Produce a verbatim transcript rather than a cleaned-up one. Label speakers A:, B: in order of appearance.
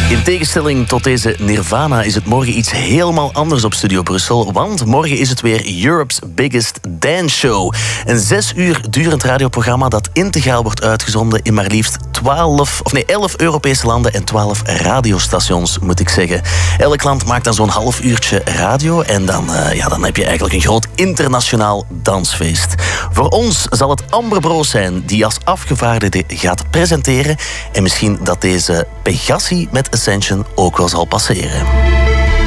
A: In tegenstelling tot deze Nirvana is het morgen iets helemaal anders op Studio Brussel. Want morgen is het weer Europe's Biggest Dance Show. Een zes uur durend radioprogramma dat integraal wordt uitgezonden in maar liefst twaalf, of nee, elf Europese landen en twaalf radiostations, moet ik zeggen. Elk land maakt dan zo'n half uurtje radio en dan, uh, ja, dan heb je eigenlijk een groot internationaal dansfeest. Voor ons zal het Amber Broos zijn die als afgevaardigde gaat presenteren. En misschien dat deze Pegassi met Ascension ook wel zal passeren.